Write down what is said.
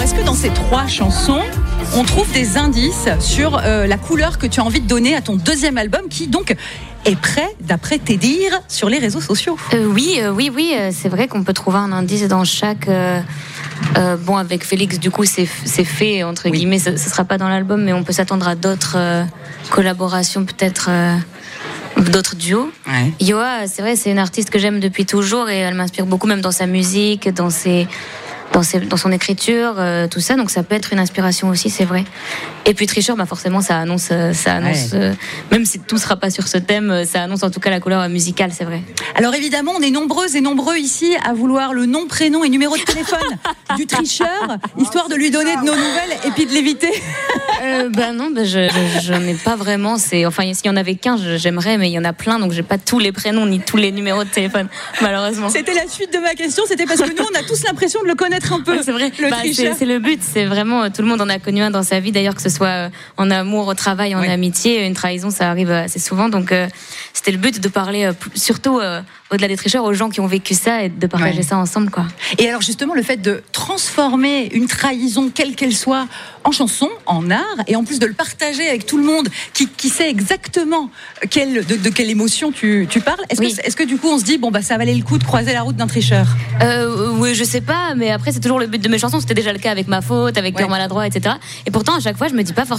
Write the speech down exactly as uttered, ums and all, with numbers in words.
est-ce que dans ces trois chansons, on trouve des indices sur euh, la couleur que tu as envie de donner à ton deuxième album qui donc est prêt, d'après tes dires, sur les réseaux sociaux? euh, Oui, euh, oui, oui, euh, c'est vrai qu'on peut trouver un indice dans chaque... Euh, euh, bon, avec Félix, du coup, c'est, c'est fait, entre oui. guillemets, ce ne sera pas dans l'album, mais on peut s'attendre à d'autres euh, collaborations, peut-être... Euh, d'autres duos. Ouais. Yoa, c'est vrai, c'est une artiste que j'aime depuis toujours et elle m'inspire beaucoup, même dans sa musique, dans ses, dans, ses, dans son écriture, euh, tout ça. Donc ça peut être une inspiration aussi, c'est vrai. Et puis Tricheur, bah forcément, ça annonce, ça annonce, ouais. euh, même si tout sera pas sur ce thème, ça annonce en tout cas la couleur musicale, c'est vrai. Alors évidemment, on est nombreuses et nombreux ici à vouloir le nom, prénom et numéro de téléphone du tricheur, histoire de lui donner de nos nouvelles et puis de l'éviter. Euh, ben non, ben je, je, je n'ai pas vraiment. C'est, enfin, s'il y en avait qu'un, j'aimerais, mais il y en a plein, donc j'ai pas tous les prénoms ni tous les numéros de téléphone, malheureusement. C'était la suite de ma question. C'était parce que nous, on a tous l'impression de le connaître un peu. Ouais, c'est vrai. Le bah, c'est, c'est le but. C'est vraiment tout le monde en a connu un dans sa vie. D'ailleurs, que ce soit en amour, au travail, en ouais. amitié, une trahison, ça arrive assez souvent. Donc, euh, c'était le but de parler euh, surtout. Euh, au-delà des tricheurs, aux gens qui ont vécu ça et de partager ouais. ça ensemble, quoi. Et alors justement, le fait de transformer une trahison, quelle qu'elle soit, en chanson, en art, et en plus de le partager avec tout le monde qui, qui sait exactement quelle, de, de quelle émotion tu, tu parles, est-ce, oui. que, est-ce que du coup on se dit, bon bah ça valait le coup de croiser la route d'un tricheur? euh, Oui, je sais pas, mais après c'est toujours le but de mes chansons, c'était déjà le cas avec Ma Faute, avec ouais. Cœur maladroit, et cetera. Et pourtant à chaque fois je me dis pas forcément